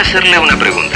hacerle una pregunta.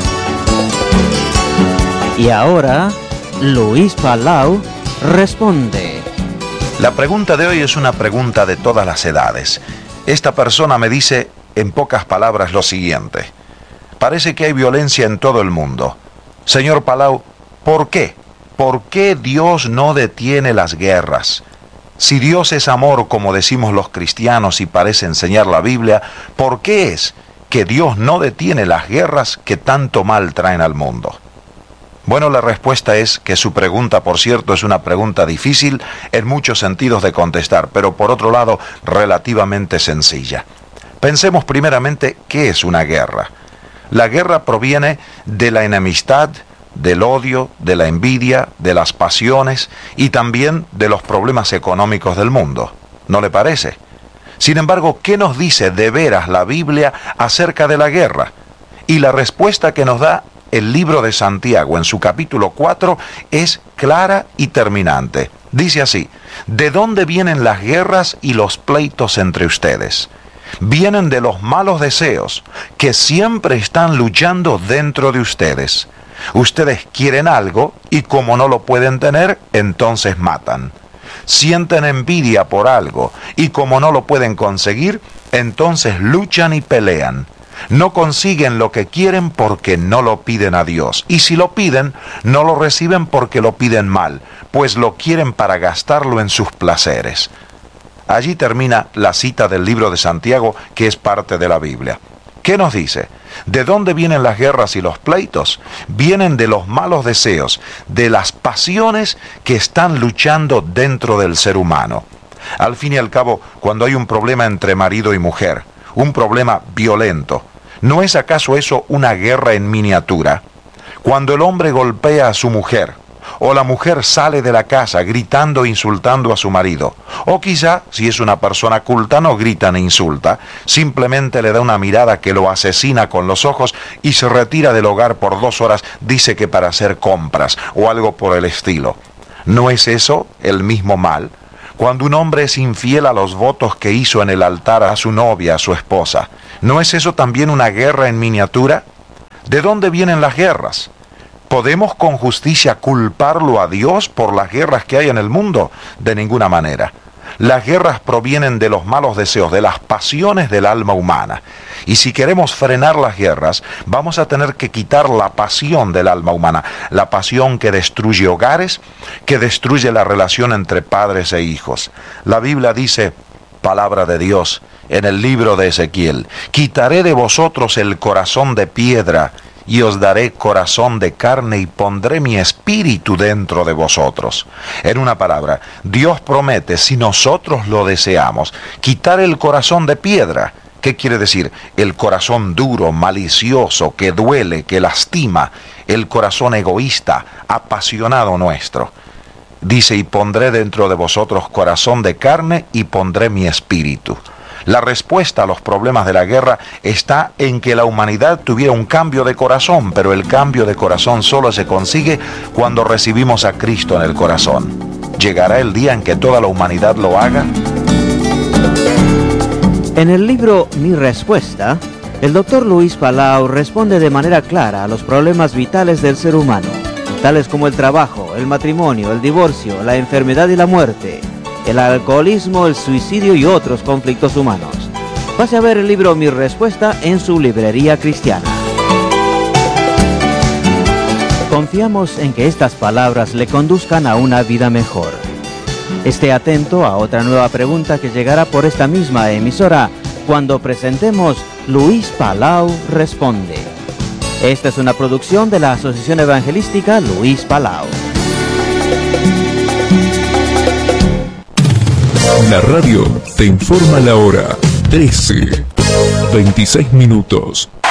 Y ahora, Luis Palau responde. La pregunta de hoy es una pregunta de todas las edades. Esta persona me dice en pocas palabras lo siguiente: parece que hay violencia en todo el mundo. Señor Palau, ¿por qué? ¿Por qué Dios no detiene las guerras? Si Dios es amor, como decimos los cristianos y parece enseñar la Biblia, ¿por qué es que Dios no detiene las guerras que tanto mal traen al mundo? Bueno, la respuesta es que su pregunta, por cierto, es una pregunta difícil en muchos sentidos de contestar, pero por otro lado, relativamente sencilla. Pensemos primeramente, ¿qué es una guerra? La guerra proviene de la enemistad, del odio, de la envidia, de las pasiones y también de los problemas económicos del mundo. ¿No le parece? Sin embargo, ¿qué nos dice de veras la Biblia acerca de la guerra? Y la respuesta que nos da el libro de Santiago en su capítulo 4 es clara y terminante. Dice así: ¿de dónde vienen las guerras y los pleitos entre ustedes? Vienen de los malos deseos que siempre están luchando dentro de ustedes. Ustedes quieren algo y como no lo pueden tener, entonces matan. Sienten envidia por algo y como no lo pueden conseguir, entonces luchan y pelean. No consiguen lo que quieren porque no lo piden a Dios. Y si lo piden, no lo reciben porque lo piden mal, pues lo quieren para gastarlo en sus placeres. Allí termina la cita del libro de Santiago, que es parte de la Biblia. ¿Qué nos dice? ¿De dónde vienen las guerras y los pleitos? Vienen de los malos deseos, de las pasiones que están luchando dentro del ser humano. Al fin y al cabo, cuando hay un problema entre marido y mujer, un problema violento, ¿no es acaso eso una guerra en miniatura? Cuando el hombre golpea a su mujer, o la mujer sale de la casa gritando e insultando a su marido, o quizá, si es una persona culta, no grita ni insulta, simplemente le da una mirada que lo asesina con los ojos y se retira del hogar por 2 horas, dice que para hacer compras, o algo por el estilo. ¿No es eso el mismo mal? Cuando un hombre es infiel a los votos que hizo en el altar a su novia, a su esposa, ¿no es eso también una guerra en miniatura? ¿De dónde vienen las guerras? ¿Podemos con justicia culparlo a Dios por las guerras que hay en el mundo? De ninguna manera. Las guerras provienen de los malos deseos, de las pasiones del alma humana. Y si queremos frenar las guerras, vamos a tener que quitar la pasión del alma humana, la pasión que destruye hogares, que destruye la relación entre padres e hijos. La Biblia dice, palabra de Dios, en el libro de Ezequiel: quitaré de vosotros el corazón de piedra y os daré corazón de carne y pondré mi espíritu dentro de vosotros. En una palabra, Dios promete, si nosotros lo deseamos, quitar el corazón de piedra. ¿Qué quiere decir? El corazón duro, malicioso, que duele, que lastima, el corazón egoísta, apasionado nuestro. Dice, y pondré dentro de vosotros corazón de carne y pondré mi espíritu. La respuesta a los problemas de la guerra está en que la humanidad tuviera un cambio de corazón, pero el cambio de corazón solo se consigue cuando recibimos a Cristo en el corazón. ¿Llegará el día en que toda la humanidad lo haga? En el libro Mi Respuesta, el Dr. Luis Palau responde de manera clara a los problemas vitales del ser humano, tales como el trabajo, el matrimonio, el divorcio, la enfermedad y la muerte, el alcoholismo, el suicidio y otros conflictos humanos. Pase a ver el libro Mi Respuesta en su librería cristiana. Confiamos en que estas palabras le conduzcan a una vida mejor. Esté atento a otra nueva pregunta que llegará por esta misma emisora cuando presentemos Luis Palau Responde. Esta es una producción de la Asociación Evangelística Luis Palau. La radio te informa la hora. 13:26.